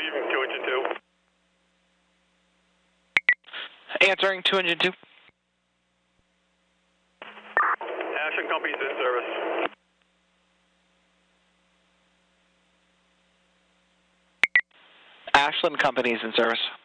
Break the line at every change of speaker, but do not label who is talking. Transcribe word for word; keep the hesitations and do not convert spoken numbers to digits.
two engine two.
Answering two engine two.
Ashland Company's in service.
Ashland Company's in service.